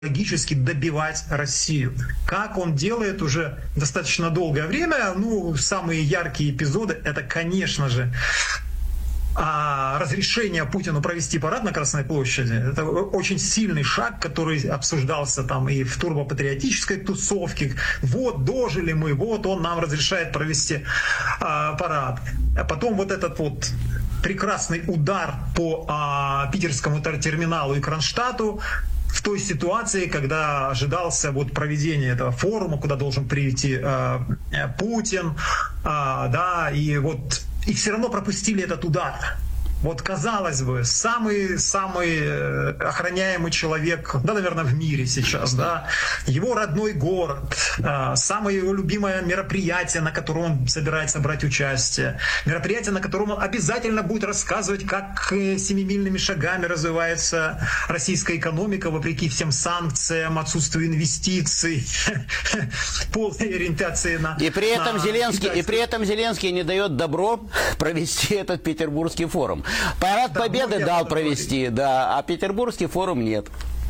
логически добивать Россию. Как он делает уже достаточно долгое время, самые яркие эпизоды, это, конечно же, разрешение Путину провести парад на Красной площади. Это очень сильный шаг, который обсуждался там и в турбопатриотической тусовке. Вот, дожили мы, вот он нам разрешает провести парад. А потом вот этот вот прекрасный удар по питерскому терминалу и Кронштадту в той ситуации, когда ожидался проведение этого форума, куда должен прийти Путин, и все равно пропустили этот удар. Вот, казалось бы, самый охраняемый человек, наверное, в мире сейчас, его родной город, самое его любимое мероприятие, на котором он собирается брать участие, мероприятие, на котором он обязательно будет рассказывать, как семимильными шагами развивается российская экономика, вопреки всем санкциям, отсутствию инвестиций, полной ориентации на... И при этом Зеленский не дает добро провести этот петербургский форум. Парад Победы дал провести, а Петербургский форум нет.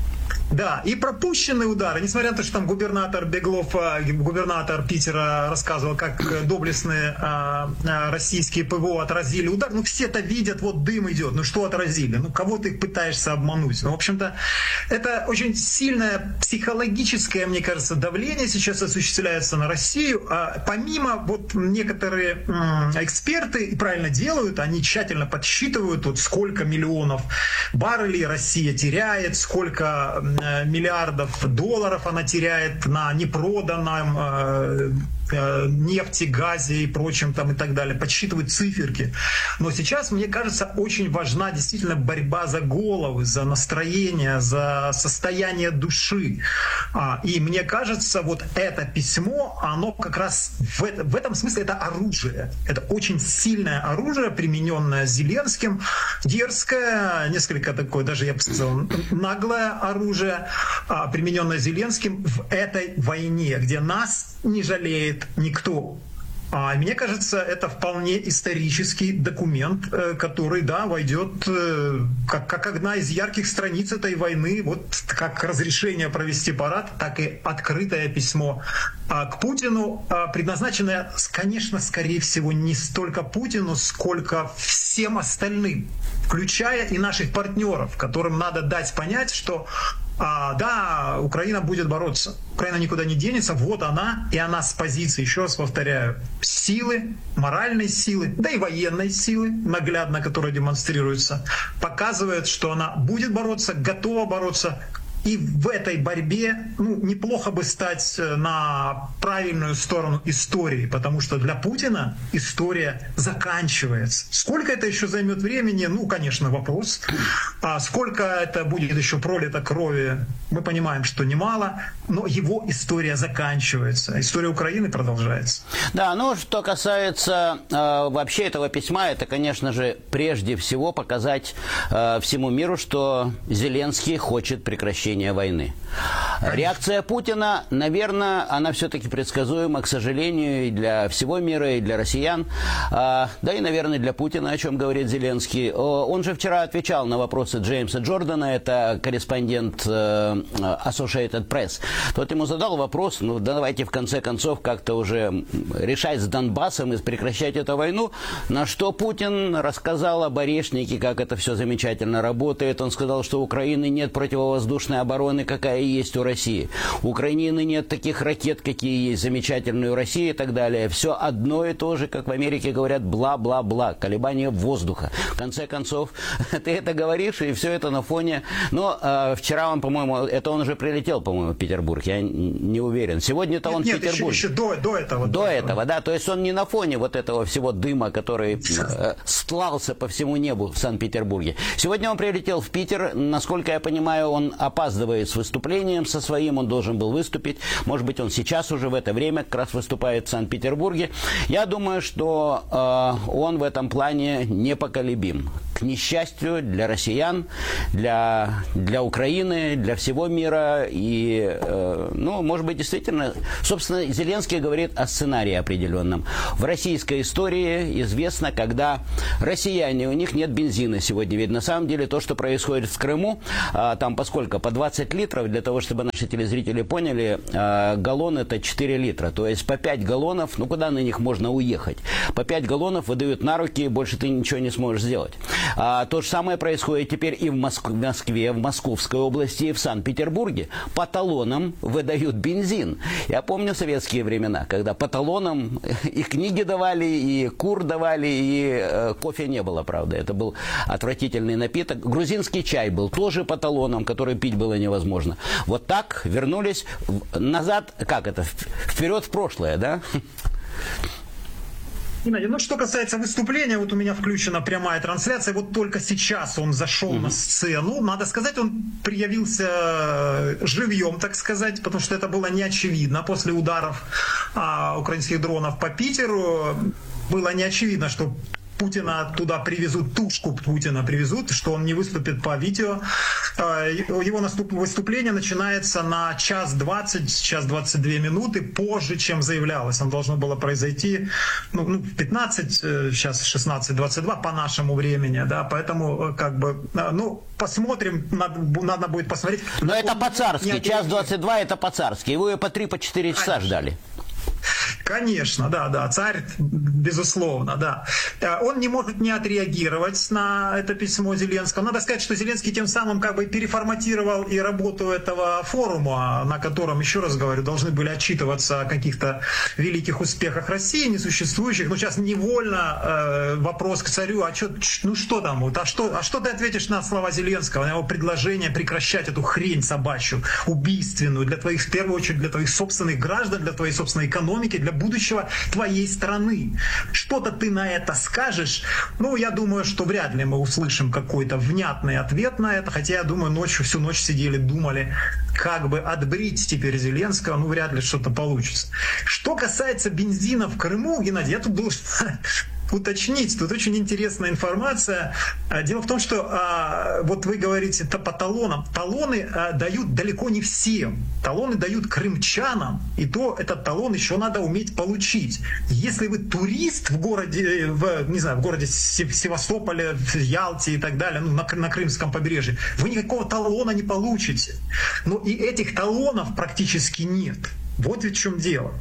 Да, и пропущенные удары, несмотря на то, что там губернатор Беглов, губернатор Питера рассказывал, как доблестные российские ПВО отразили удар. Все это видят, вот дым идет, что отразили? Кого ты пытаешься обмануть? В общем-то, это очень сильное психологическое, мне кажется, давление сейчас осуществляется на Россию. Помимо, некоторые эксперты и правильно делают, они тщательно подсчитывают, сколько миллионов баррелей Россия теряет, сколько миллиардов долларов она теряет на непроданном нефти, газе и прочем и так далее, подсчитывать циферки. Но сейчас, мне кажется, очень важна действительно борьба за головы, за настроение, за состояние души. И мне кажется, это письмо, оно как раз в этом смысле это оружие. Это очень сильное оружие, примененное Зеленским, дерзкое, несколько такое, даже я бы сказал, наглое оружие, примененное Зеленским в этой войне, где нас не жалеет никто. Мне кажется, это вполне исторический документ, который, войдет как одна из ярких страниц этой войны, как разрешение провести парад, так и открытое письмо к Путину, предназначенное, конечно, скорее всего, не столько Путину, сколько всем остальным, включая и наших партнеров, которым надо дать понять, что Украина будет бороться. Украина никуда не денется. Вот она, и она с позиции, еще раз повторяю, силы, моральной силы, да и военной силы, наглядно, которая демонстрируется, показывает, что она будет бороться, готова бороться. И в этой борьбе неплохо бы стать на правильную сторону истории, потому что для Путина история заканчивается. Сколько это еще займет времени, конечно, вопрос. А сколько это будет еще пролито крови, мы понимаем, что немало, но его история заканчивается. История Украины продолжается. Да, что касается вообще этого письма, это, конечно же, прежде всего показать всему миру, что Зеленский хочет прекращения войны. Реакция Путина, наверное, она все-таки предсказуема, к сожалению, и для всего мира, и для россиян, да и, наверное, для Путина, о чем говорит Зеленский. Он же вчера отвечал на вопросы Джеймса Джордана, это корреспондент Associated Press. Тот ему задал вопрос, давайте в конце концов как-то уже решать с Донбассом и прекращать эту войну, на что Путин рассказал об Орешнике, как это все замечательно работает. Он сказал, что у Украины нет противовоздушной обороны, какая есть у России. У Украины нет таких ракет, какие есть замечательные у России и так далее. Все одно и то же, как в Америке говорят, бла-бла-бла, колебания воздуха. В конце концов, ты это говоришь, и все это на фоне... Но вчера он, по-моему, он уже прилетел, по-моему, в Петербург, я не уверен. Сегодня-то он в Петербурге. Еще до этого. До этого, да. То есть он не на фоне вот этого всего дыма, который стлался по всему небу в Санкт-Петербурге. Сегодня он прилетел в Питер. Насколько я понимаю, он опаздывает с выступлением со своим, он должен был выступить. Может быть, он сейчас уже в это время как раз выступает в Санкт-Петербурге. Я думаю, что он в этом плане непоколебим. к несчастью для россиян, для Украины, для всего мира. И, может быть, действительно, собственно, Зеленский говорит о сценарии определенном. В российской истории известно, когда россияне, у них нет бензина сегодня. Ведь на самом деле то, что происходит в Крыму, там поскольку по 20 литров, для того, чтобы наши телезрители поняли, галлон это 4 литра. То есть по 5 галлонов, куда на них можно уехать? По 5 галлонов выдают на руки, больше ты ничего не сможешь сделать. То же самое происходит теперь и в Москве, в Московской области, и в Санкт-Петербурге. По талонам выдают бензин. Я помню советские времена, когда по талонам и книги давали, и кур давали, и кофе не было, правда. Это был отвратительный напиток. Грузинский чай был тоже по талонам, который пить было невозможно. Вот так вернулись назад, вперед в прошлое, да? Геннадий, что касается выступления, вот у меня включена прямая трансляция, вот только сейчас он зашел на сцену. Надо сказать, он проявился живьем, так сказать, потому что это было не очевидно. После ударов украинских дронов по Питеру было не очевидно, что Путина туда привезут, тушку Путина привезут, что он не выступит по видео. Его выступление начинается на 1:22 минуты позже, чем заявлялось. Оно должно было произойти в 15, сейчас 16:22 по нашему времени, да, поэтому посмотрим, надо будет посмотреть. Но это по-царски, 1:22 это по-царски, его и по 3-4 часа ждали. Конечно, да, царь, безусловно, да. Он не может не отреагировать на это письмо Зеленского. Надо сказать, что Зеленский тем самым переформатировал и работу этого форума, на котором, еще раз говорю, должны были отчитываться о каких-то великих успехах России, несуществующих. Но сейчас невольно вопрос к царю, что там, а что ты ответишь на слова Зеленского, на его предложение прекращать эту хрень собачью, убийственную, в первую очередь для твоих собственных граждан, для твоей собственной экономики, для будущего твоей страны. Что-то ты на это скажешь? Я думаю, что вряд ли мы услышим какой-то внятный ответ на это, хотя, я думаю, всю ночь сидели, думали, как бы отбрить теперь Зеленского, вряд ли что-то получится. Что касается бензина в Крыму, Геннадий, я тут должен уточнить, тут очень интересная информация. Дело в том, что вот вы говорите по талонам. Талоны дают далеко не всем. Талоны дают крымчанам, и то этот талон еще надо уметь получить. Если вы турист в городе, в городе Севастополе, в Ялте и так далее, на Крымском побережье, вы никакого талона не получите. Но и этих талонов практически нет. Вот ведь в чем дело.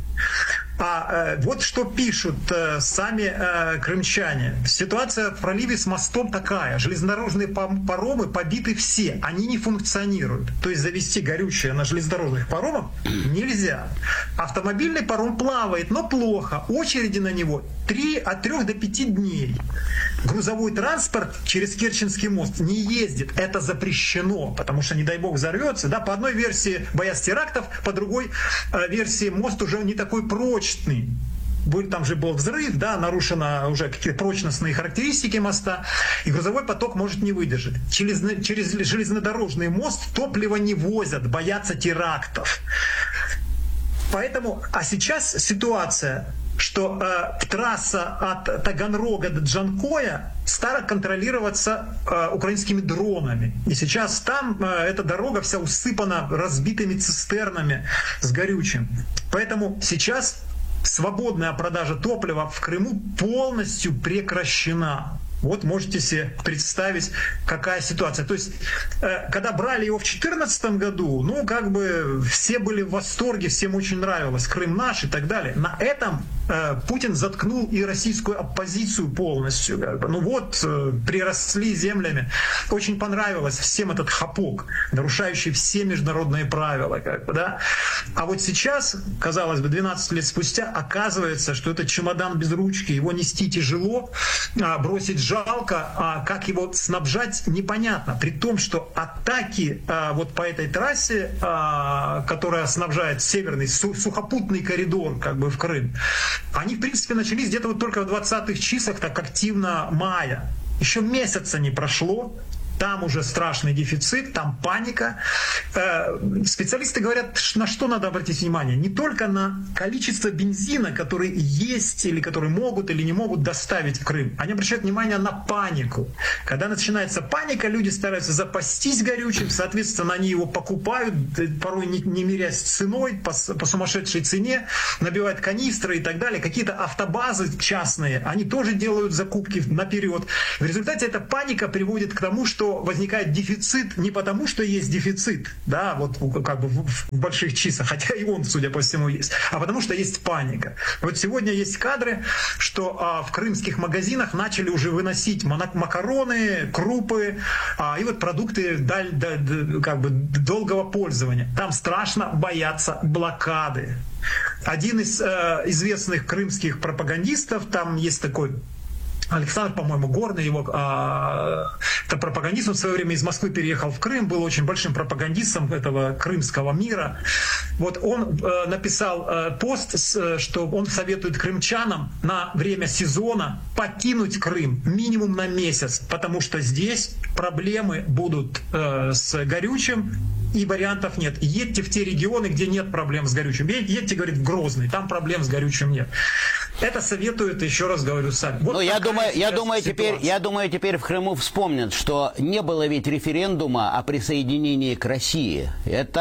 Вот что пишут сами крымчане. Ситуация в проливе с мостом такая. Железнодорожные паромы побиты все. Они не функционируют. То есть завести горючее на железнодорожных паромах нельзя. Автомобильный паром плавает, но плохо. Очереди на него от 3 до 5 дней. Грузовой транспорт через Керченский мост не ездит. Это запрещено, потому что, не дай бог, взорвется. Да, по одной версии боясь терактов, по другой версии мост уже не такой прочный. Там же был взрыв, да, нарушены уже какие-то прочностные характеристики моста, и грузовой поток может не выдержать. Через железнодорожный мост топливо не возят, боятся терактов. Поэтому, сейчас ситуация, что трасса от Таганрога до Джанкоя стала контролироваться украинскими дронами. И сейчас там эта дорога вся усыпана разбитыми цистернами с горючим. Поэтому сейчас свободная продажа топлива в Крыму полностью прекращена. Вот можете себе представить, какая ситуация. То есть, когда брали его в 2014 году, все были в восторге, всем очень нравилось, Крым наш и так далее. На этом Путин заткнул и российскую оппозицию полностью. Приросли землями. Очень понравилось всем этот хапок, нарушающий все международные правила. Да? А вот сейчас, казалось бы, 12 лет спустя, оказывается, что это чемодан без ручки, его нести тяжело, бросить жалко, а как его снабжать непонятно. При том, что атаки по этой трассе, которая снабжает северный сухопутный коридор в Крым, они, в принципе, начались где-то только в 20-х числах, так активно мая. Еще месяца не прошло, Там уже страшный дефицит, там паника. Специалисты говорят, на что надо обратить внимание. Не только на количество бензина, который есть или который могут или не могут доставить в Крым. Они обращают внимание на панику. Когда начинается паника, люди стараются запастись горючим, соответственно, они его покупают, порой не мирясь ценой, по сумасшедшей цене, набивают канистры и так далее. Какие-то автобазы частные, они тоже делают закупки наперед. В результате эта паника приводит к тому, что возникает дефицит не потому, что есть дефицит, да, вот как бы в больших числах, хотя и он, судя по всему, есть, а потому что есть паника. Вот сегодня есть кадры, что в крымских магазинах начали уже выносить макароны, крупы и вот продукты как бы долгого пользования. Там страшно бояться блокады. Один из известных крымских пропагандистов, там есть такой Александр, по-моему, Горный, его это пропагандист, он в свое время из Москвы переехал в Крым, был очень большим пропагандистом этого крымского мира. Вот он написал пост, что он советует крымчанам на время сезона покинуть Крым минимум на месяц, потому что здесь проблемы будут с горючим, и вариантов нет. Едьте в те регионы, где нет проблем с горючим. Едьте, говорит, в Грозный, там проблем с горючим нет. Это советуют, еще раз говорю, сами. Вот ну, я думаю, теперь в Крыму вспомнят, что не было ведь референдума о присоединении к России.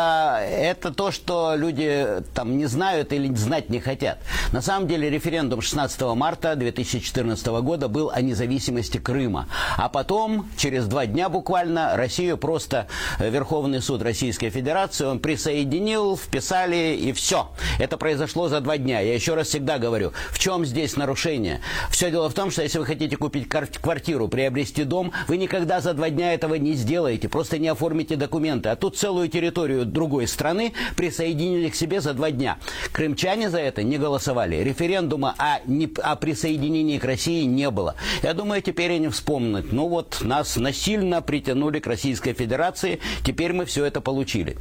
Это то, что люди там не знают или знать не хотят. На самом деле референдум 16 марта 2014 года был о независимости Крыма. А потом, через 2 дня буквально, Россию просто Верховный суд Российской Федерации он присоединил, вписали и все. Это произошло за 2 дня. Я еще раз всегда говорю, в чем здесь нарушение? Все дело в том, что если вы хотите купить квартиру, приобрести дом, вы никогда за 2 дня этого не сделаете, просто не оформите документы. А тут целую территорию другой страны присоединили к себе за 2 дня. Крымчане за это не голосовали. Референдума о присоединении к России не было. Я думаю, теперь они вспомнят. Ну вот, нас насильно притянули к Российской Федерации, теперь мы все это получили.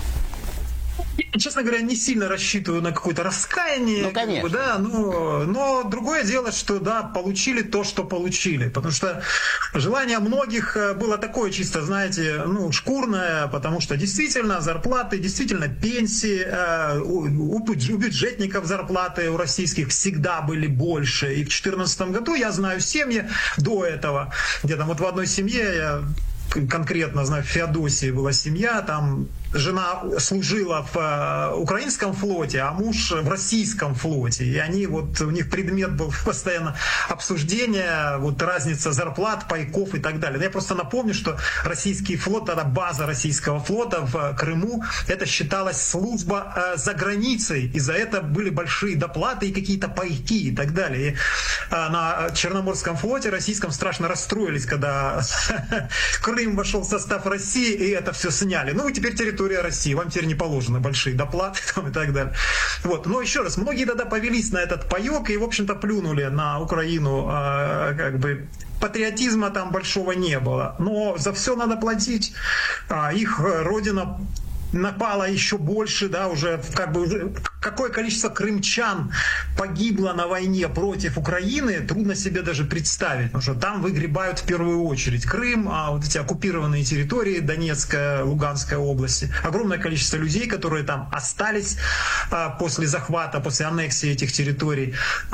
Честно говоря, не сильно рассчитываю на какое-то раскаяние. Ну, конечно. Как бы, да, но другое дело, что да, получили то, что получили. Потому что желание многих было такое чисто, знаете, шкурное, потому что действительно зарплаты, действительно пенсии, у бюджетников зарплаты у российских всегда были больше. И в 2014 году я знаю семьи до этого, где там вот в одной семье, я конкретно знаю, в Феодосии была семья, там жена служила в украинском флоте, а муж в российском флоте. И они вот, у них предмет был постоянно обсуждения, вот разница зарплат, пайков и так далее. Но я просто напомню, что российский флот, тогда база российского флота в Крыму, это считалась служба за границей. И за это были большие доплаты и какие-то пайки и так далее. И на Черноморском флоте российском страшно расстроились, когда Крым вошел в состав России, и это все сняли. Ну, теперь территория России, вам теперь не положены большие доплаты там, и так далее. Вот. Но еще раз, многие тогда повелись на этот паёк и, в общем-то, плюнули на Украину, как бы патриотизма там большого не было. Но за все надо платить. Их родина напала еще больше, да, уже как бы какое количество крымчан погибло на войне против Украины, трудно себе даже представить, потому что там выгребают в первую очередь Крым, а вот эти оккупированные территории Донецкая, Луганская области, огромное количество людей, которые там остались после захвата, после аннексии этих территорий,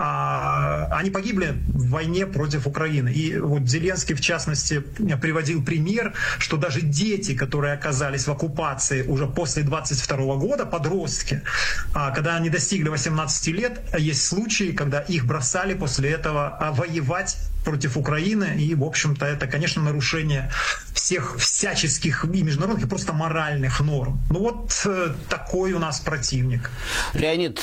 они погибли в войне против Украины. И вот Зеленский, в частности, приводил пример, что даже дети, которые оказались в оккупации уже после 22 года, подростки, когда они достигли 18 лет, есть случаи, когда их бросали после этого воевать против Украины. И, в общем-то, это, конечно, нарушение всех всяческих и международных, и просто моральных норм. Ну вот такой у нас противник. Леонид,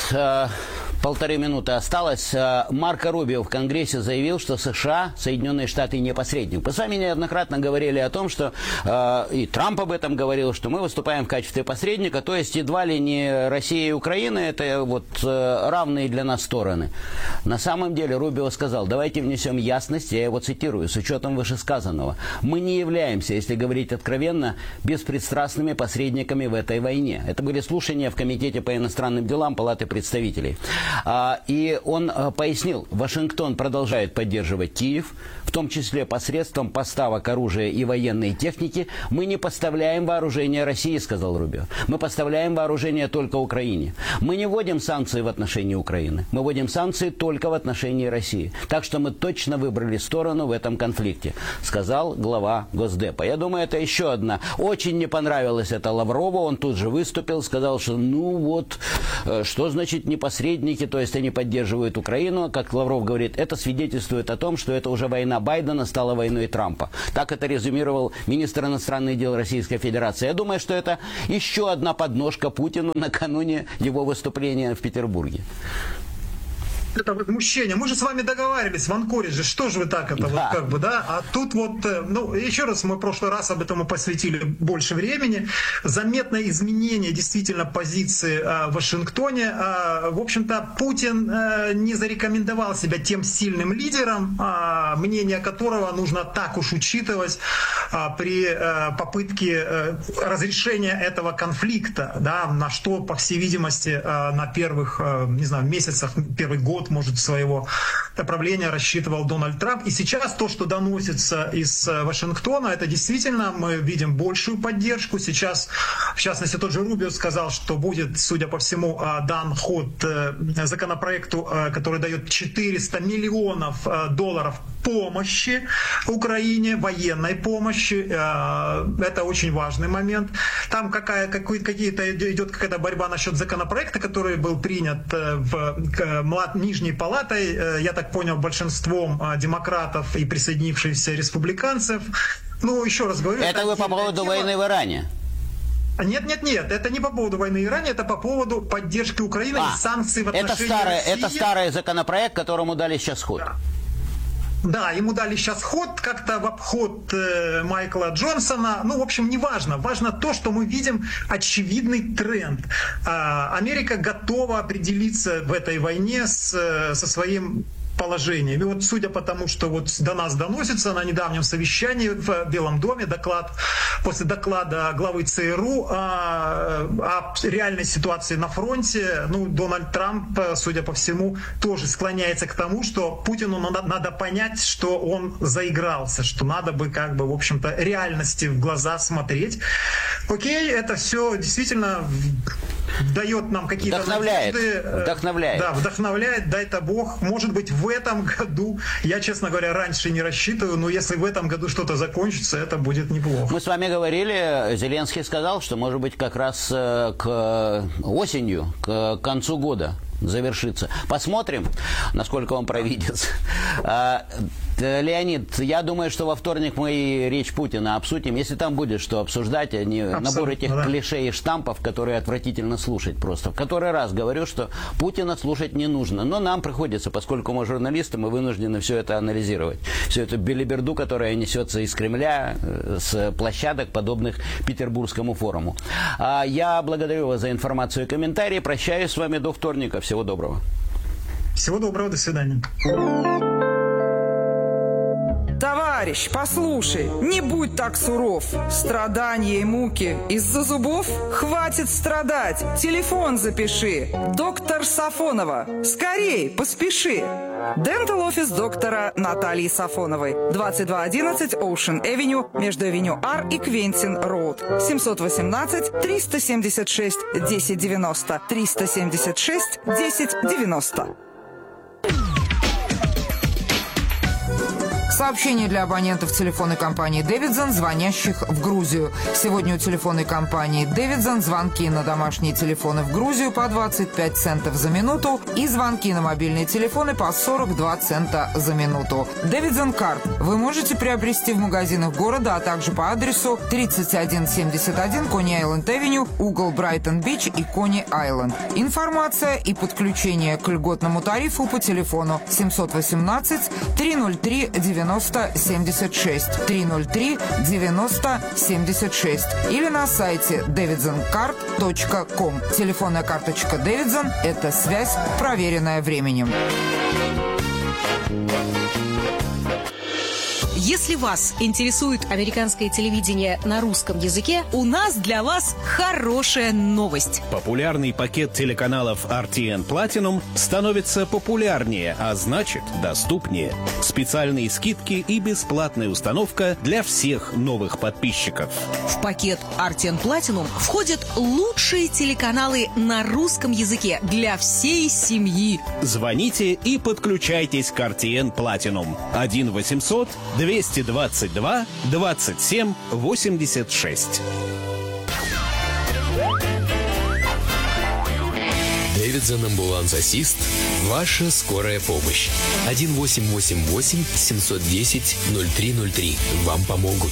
1,5 минуты осталось. Марко Рубио в Конгрессе заявил, что США, Соединенные Штаты, не посредник. Мы с вами неоднократно говорили о том, что и Трамп об этом говорил, что мы выступаем в качестве посредника, то есть едва ли не Россия и Украина, это вот равные для нас стороны. На самом деле Рубио сказал, давайте внесем ясность, я его цитирую, с учетом вышесказанного. Мы не являемся, если говорить откровенно, беспристрастными посредниками в этой войне. Это были слушания в Комитете по иностранным делам Палаты представителей. И он пояснил, Вашингтон продолжает поддерживать Киев, в том числе посредством поставок оружия и военной техники, мы не поставляем вооружение России, сказал Рубио. Мы поставляем вооружение только Украине. Мы не вводим санкции в отношении Украины. Мы вводим санкции только в отношении России. Так что мы точно выбрали сторону в этом конфликте, сказал глава Госдепа. Я думаю, это еще одна. Очень не понравилось это Лаврову. Он тут же выступил, сказал, что что значит не посредники, то есть они поддерживают Украину. Как Лавров говорит, это свидетельствует о том, что это уже война Байдена стала войной Трампа. Так это резюмировал министр иностранных дел Российской Федерации. Я думаю, что это еще одна подножка Путину накануне его выступления в Петербурге. Это возмущение. Мы же с вами договаривались в Анкоридже, что же вы так это, да. А тут еще раз, мы в прошлый раз об этом посвятили больше времени. Заметное изменение действительно позиции в Вашингтоне. В общем-то, Путин не зарекомендовал себя тем сильным лидером, мнение которого нужно так уж учитывать при попытке разрешения этого конфликта, да, на что, по всей видимости, на первых, месяцах, первый год, может, своего правления рассчитывал Дональд Трамп. И сейчас то, что доносится из Вашингтона, это действительно мы видим большую поддержку. Сейчас, в частности, тот же Рубио сказал, что будет, судя по всему, дан ход законопроекту, который дает $400 миллионов помощи Украине, военной помощи. Это очень важный момент. Там идет какая-то борьба насчет законопроекта, который был принят Нижней палатой, я так понял, большинством демократов и присоединившихся республиканцев. Еще раз говорю... Это вы по поводу войны в Иране? Нет, это не по поводу войны в Иране, это по поводу поддержки Украины и санкций в отношении России. Это старый законопроект, которому дали сейчас ход. Да, ему дали сейчас ход, как-то в обход Майкла Джонсона. В общем, не важно. Важно то, что мы видим очевидный тренд. Америка готова определиться в этой войне со своим положением. И судя по тому, что до нас доносится на недавнем совещании в Белом доме после доклада главы ЦРУ о реальной ситуации на фронте, Дональд Трамп, судя по всему, тоже склоняется к тому, что Путину надо понять, что он заигрался, что надо бы в общем-то, реальности в глаза смотреть. Окей, это все действительно дает нам какие-то надежды. Вдохновляет. Да, вдохновляет, дай-то Бог. Может быть, в этом году, я, честно говоря, раньше не рассчитываю, но если в этом году что-то закончится, это будет неплохо. Мы с вами говорили, Зеленский сказал, что, может быть, как раз к осенью, к концу года завершится. Посмотрим, насколько он провидец. Леонид, я думаю, что во вторник мы и речь Путина обсудим. Если там будет что обсуждать, а не набор этих клише и штампов, которые отвратительно слушать просто. В который раз говорю, что Путина слушать не нужно. Но нам приходится, поскольку мы журналисты, мы вынуждены все это анализировать. Всю эту белиберду, которая несется из Кремля, с площадок, подобных Петербургскому форуму. Я благодарю вас за информацию и комментарии. Прощаюсь с вами до вторника. Всего доброго. Всего доброго, до свидания. Товарищ, послушай, не будь так суров. Страдания и муки из-за зубов? Хватит страдать. Телефон запиши. Доктор Сафонова. Скорей, поспеши. Дентал офис доктора Натальи Сафоновой. 2211 Ocean Avenue, между Авеню Ар и Квентин Роуд. 718-376-1090. 376-1090. Сообщение для абонентов телефонной компании «Дэвидсон», звонящих в Грузию. Сегодня у телефонной компании «Дэвидсон» звонки на домашние телефоны в Грузию по 25 центов за минуту и звонки на мобильные телефоны по 42 цента за минуту. «Дэвидсон Карт» вы можете приобрести в магазинах города, а также по адресу 3171 Кони-Айленд-Авеню, угол Брайтон-Бич и Кони-Айленд. Информация и подключение к льготному тарифу по телефону 718-303-9076, 303-90-76 или на сайте davidsoncard.com. Телефонная карточка Davidson – это связь, проверенная временем. Если вас интересует американское телевидение на русском языке, у нас для вас хорошая новость. Популярный пакет телеканалов RTN Platinum становится популярнее, а значит, доступнее. Специальные скидки и бесплатная установка для всех новых подписчиков. В пакет RTN Platinum входят лучшие телеканалы на русском языке для всей семьи. Звоните и подключайтесь к RTN Platinum. 1-800-222-27-86. Дэвидсон Амбуланс-Ассист. Ваша скорая помощь. 1-888-710-0303. Вам помогут.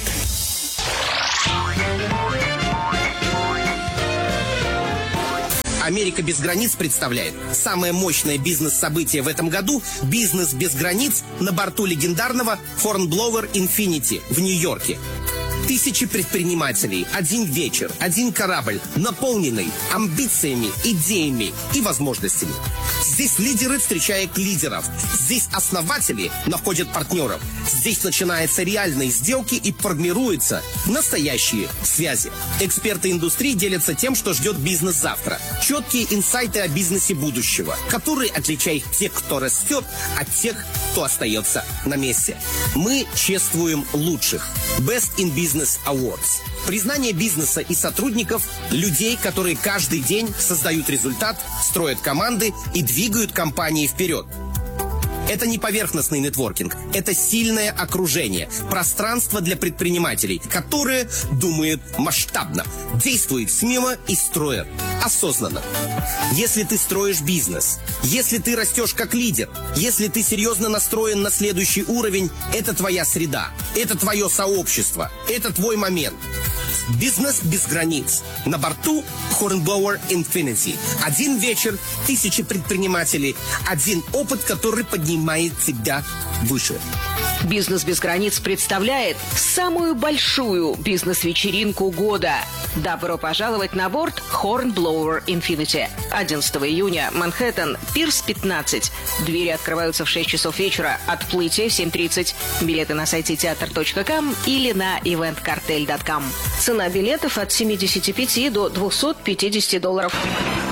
«Америка без границ» представляет самое мощное бизнес-событие в этом году – «Бизнес без границ» на борту легендарного Hornblower Infinity в Нью-Йорке. Тысячи предпринимателей, один вечер, один корабль, наполненный амбициями, идеями и возможностями. Здесь лидеры встречают лидеров. Здесь основатели находят партнеров. Здесь начинаются реальные сделки и формируются настоящие связи. Эксперты индустрии делятся тем, что ждет бизнес завтра. Четкие инсайты о бизнесе будущего, которые отличают тех, кто растет, от тех, кто остается на месте. Мы чествуем лучших. Best in Business Awards. Признание бизнеса и сотрудников, людей, которые каждый день создают результат, строят команды и двигают компании вперед. Это не поверхностный нетворкинг, это сильное окружение, пространство для предпринимателей, которые думают масштабно, действуют смело и строят осознанно. Если ты строишь бизнес, если ты растешь как лидер, если ты серьезно настроен на следующий уровень, это твоя среда, это твое сообщество, это твой момент. Бизнес без границ. На борту Hornblower Infinity. Один вечер, тысячи предпринимателей, один опыт, который поднимает тебя выше. «Бизнес без границ» представляет самую большую бизнес-вечеринку года. Добро пожаловать на борт Hornblower Infinity. 11 июня, Манхэттен, Пирс 15. Двери открываются в 6 часов вечера, отплытие в 7:30. Билеты на сайте teatr.com или на eventcartel.com. Цена билетов от $75 до $250.